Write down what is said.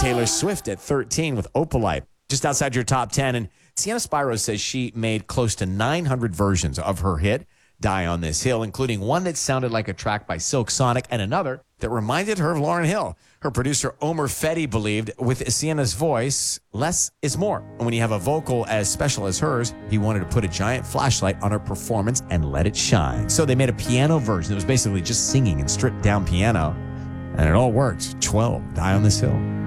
Taylor Swift at 13 with Opalite. Just outside your top 10. And Sienna Spiro says she made close to 900 versions of her hit, Die on This Hill, including one that sounded like a track by Silk Sonic and another that reminded her of Lauryn Hill. Her producer, Omer Fetty, believed with Sienna's voice, less is more. And when you have a vocal as special as hers, he wanted to put a giant flashlight on her performance and let it shine. So they made a piano version that was basically just singing and stripped down piano. And it all worked. 12, Die on This Hill.